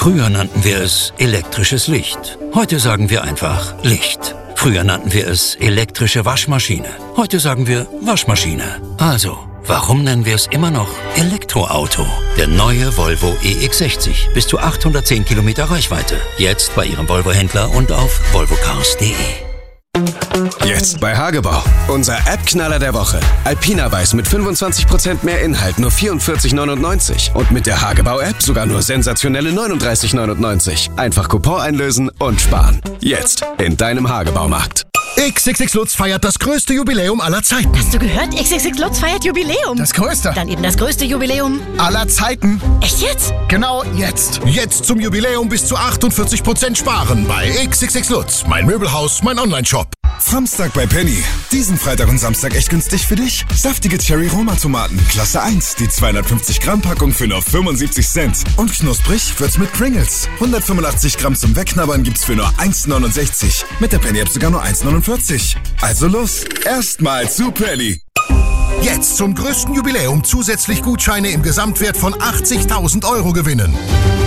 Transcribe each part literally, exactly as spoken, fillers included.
Früher nannten wir es elektrisches Licht. Heute sagen wir einfach Licht. Früher nannten wir es elektrische Waschmaschine. Heute sagen wir Waschmaschine. Also, warum nennen wir es immer noch Elektroauto? Der neue Volvo E X sechzig. Bis zu achthundertzehn Kilometer Reichweite. Jetzt bei Ihrem Volvo-Händler und auf volvo cars punkt de. Jetzt bei Hagebau. Unser App-Knaller der Woche. Alpina Weiß mit fünfundzwanzig Prozent mehr Inhalt, nur vierundvierzig neunundneunzig. Und mit der Hagebau-App sogar nur sensationelle neununddreißig neunundneunzig. Einfach Coupon einlösen und sparen. Jetzt in deinem Hagebaumarkt. X X X Lutz feiert das größte Jubiläum aller Zeiten. Hast du gehört? X X X Lutz feiert Jubiläum. Das größte. Dann eben das größte Jubiläum aller Zeiten. Echt jetzt? Genau jetzt. Jetzt zum Jubiläum bis zu achtundvierzig Prozent sparen bei X X X Lutz. Mein Möbelhaus, mein Online-Shop. Samstag bei Penny. Diesen Freitag und Samstag echt günstig für dich. Saftige Cherry-Roma-Tomaten, Klasse eins. Die zweihundertfünfzig Gramm Packung für nur fünfundsiebzig Cent. Und knusprig wird's mit Pringles. hundertfünfundachtzig Gramm zum Wegknabbern gibt's für nur eins neunundsechzig. Mit der Penny-App sogar nur eins neunundvierzig. Also los, erstmal zu Penny. Jetzt zum größten Jubiläum zusätzlich Gutscheine im Gesamtwert von achtzigtausend Euro gewinnen.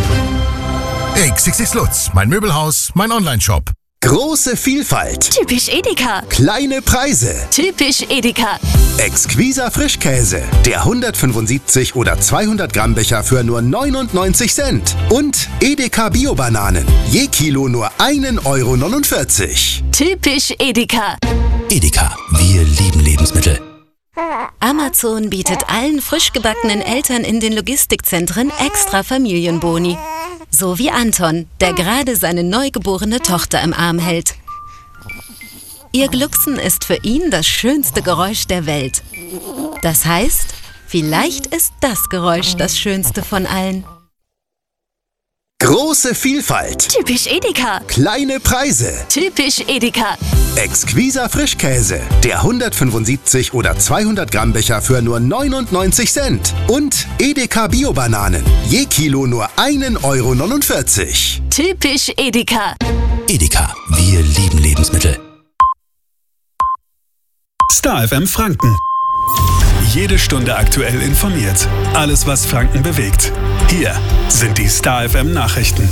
X X X Lutz, mein Möbelhaus, mein Online-Shop. Große Vielfalt. Typisch Edeka. Kleine Preise. Typisch Edeka. Exquiser Frischkäse. Der hundertfünfundsiebzig oder zweihundert Gramm Becher für nur neunundneunzig Cent. Und Edeka Bio-Bananen. Je Kilo nur ein Euro neunundvierzig. Typisch Edeka. Edeka. Wir lieben Lebensmittel. Amazon bietet allen frisch gebackenen Eltern in den Logistikzentren extra Familienboni. So wie Anton, der gerade seine neugeborene Tochter im Arm hält. Ihr Glucksen ist für ihn das schönste Geräusch der Welt. Das heißt, vielleicht ist das Geräusch das schönste von allen. Große Vielfalt. Typisch Edeka. Kleine Preise. Typisch Edeka. Exquiser Frischkäse. Der hundertfünfundsiebzig oder zweihundert Gramm Becher für nur neunundneunzig Cent. Und Edeka Bio-Bananen. Je Kilo nur ein Euro neunundvierzig. Typisch Edeka. Edeka. Wir lieben Lebensmittel. Star F M Franken. Jede Stunde aktuell informiert. Alles, was Franken bewegt. Hier sind die Star F M Nachrichten.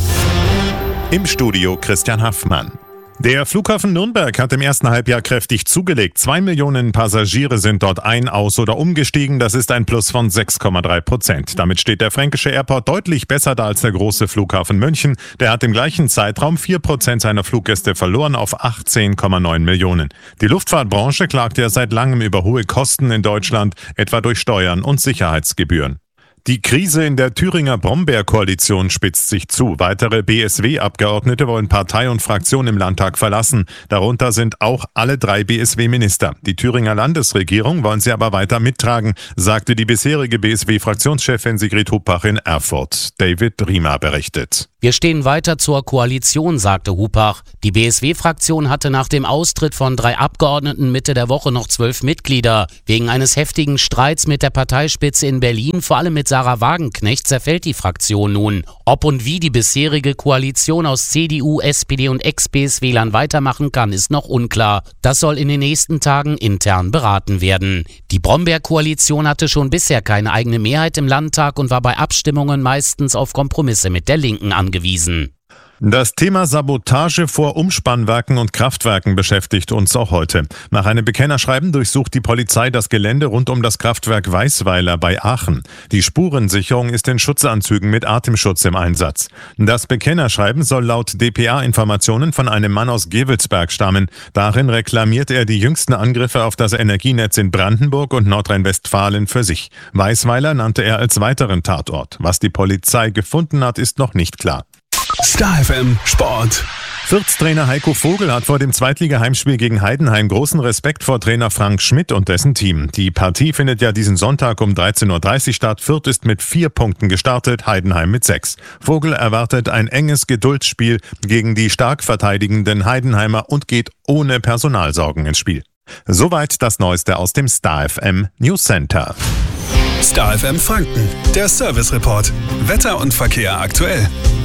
Im Studio Christian Haffmann. Der Flughafen Nürnberg hat im ersten Halbjahr kräftig zugelegt. Zwei Millionen Passagiere sind dort ein-, aus- oder umgestiegen. Das ist ein Plus von sechs Komma drei Prozent. Damit steht der fränkische Airport deutlich besser da als der große Flughafen München. Der hat im gleichen Zeitraum vier Prozent seiner Fluggäste verloren auf achtzehn Komma neun Millionen. Die Luftfahrtbranche klagt ja seit langem über hohe Kosten in Deutschland, etwa durch Steuern und Sicherheitsgebühren. Die Krise in der Thüringer Brombeer-Koalition spitzt sich zu. Weitere B S W-Abgeordnete wollen Partei und Fraktion im Landtag verlassen. Darunter sind auch alle drei B S W-Minister. Die Thüringer Landesregierung wollen sie aber weiter mittragen, sagte die bisherige B S W-Fraktionschefin Sigrid Hupach in Erfurt. David Riemer berichtet. Wir stehen weiter zur Koalition, sagte Hupach. Die B S W-Fraktion hatte nach dem Austritt von drei Abgeordneten Mitte der Woche noch zwölf Mitglieder. Wegen eines heftigen Streits mit der Parteispitze in Berlin, vor allem mit Sarah Wagenknecht, zerfällt die Fraktion nun. Ob und wie die bisherige Koalition aus C D U, S P D und Ex-B S W-Lern weitermachen kann, ist noch unklar. Das soll in den nächsten Tagen intern beraten werden. Die Brombeer-Koalition hatte schon bisher keine eigene Mehrheit im Landtag und war bei Abstimmungen meistens auf Kompromisse mit der Linken angewiesen. Das Thema Sabotage vor Umspannwerken und Kraftwerken beschäftigt uns auch heute. Nach einem Bekennerschreiben durchsucht die Polizei das Gelände rund um das Kraftwerk Weißweiler bei Aachen. Die Spurensicherung ist in Schutzanzügen mit Atemschutz im Einsatz. Das Bekennerschreiben soll laut D P A-Informationen von einem Mann aus Gevelsberg stammen. Darin reklamiert er die jüngsten Angriffe auf das Energienetz in Brandenburg und Nordrhein-Westfalen für sich. Weißweiler nannte er als weiteren Tatort. Was die Polizei gefunden hat, ist noch nicht klar. Star F M Sport. Fürth-Trainer Heiko Vogel hat vor dem Zweitliga-Heimspiel gegen Heidenheim großen Respekt vor Trainer Frank Schmidt und dessen Team. Die Partie findet ja diesen Sonntag um dreizehn Uhr dreißig statt. Fürth ist mit vier Punkten gestartet, Heidenheim mit sechs. Vogel erwartet ein enges Geduldsspiel gegen die stark verteidigenden Heidenheimer und geht ohne Personalsorgen ins Spiel. Soweit das Neueste aus dem Star F M News Center. Star F M Franken, der Service Report. Wetter und Verkehr aktuell.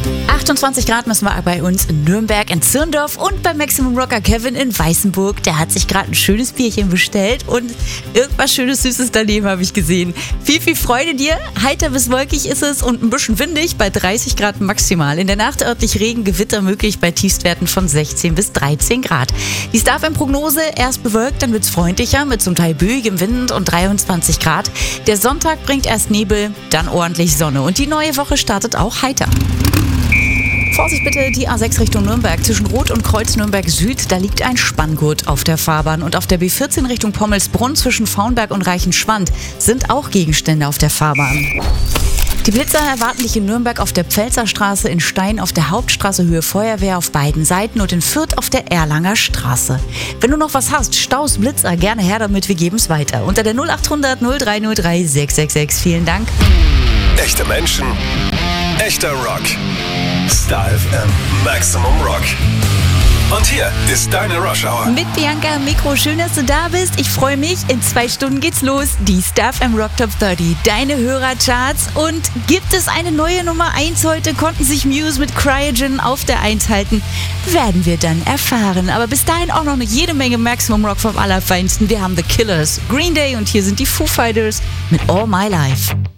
achtundzwanzig Grad müssen wir bei uns in Nürnberg, in Zirndorf und bei Maximum Rocker Kevin in Weißenburg. Der hat sich gerade ein schönes Bierchen bestellt und irgendwas schönes Süßes daneben habe ich gesehen. Viel, viel Freude dir. Heiter bis wolkig ist es und ein bisschen windig bei dreißig Grad maximal. In der Nacht örtlich Regen, Gewitter möglich bei Tiefstwerten von sechzehn bis dreizehn Grad. Die Star-F M-Prognose erst bewölkt, dann wird es freundlicher mit zum Teil böigem Wind und dreiundzwanzig Grad. Der Sonntag bringt erst Nebel, dann ordentlich Sonne und die neue Woche startet auch heiter. Vorsicht bitte, die A sechs Richtung Nürnberg. Zwischen Rot und Kreuz Nürnberg Süd, da liegt ein Spanngurt auf der Fahrbahn. Und auf der B vierzehn Richtung Pommelsbrunn zwischen Faunberg und Reichenschwand sind auch Gegenstände auf der Fahrbahn. Die Blitzer erwarten dich in Nürnberg auf der Pfälzerstraße, in Stein auf der Hauptstraße Höhe Feuerwehr auf beiden Seiten und in Fürth auf der Erlanger Straße. Wenn du noch was hast, Staus, Blitzer, gerne her damit, wir geben es weiter. Unter der null acht hundert null drei null drei sechs sechs sechs. Vielen Dank. Echte Menschen, echter Rock. Star F M Maximum Rock. Und hier ist deine Rush Hour. Mit Bianca am Mikro. Schön, dass du da bist. Ich freue mich. In zwei Stunden geht's los. Die Star F M Rock Top dreißig. Deine Hörercharts. Und gibt es eine neue Nummer eins heute? Konnten sich Muse mit Cryogen auf der eins halten? Werden wir dann erfahren. Aber bis dahin auch noch eine jede Menge Maximum Rock vom Allerfeinsten. Wir haben The Killers, Green Day und hier sind die Foo Fighters mit All My Life.